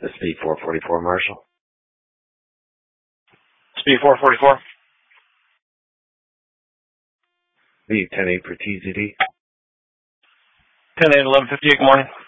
The Speed 444, Marshall. Speed 444. The 10-8 for TZD. 10-8, 11:58, good morning.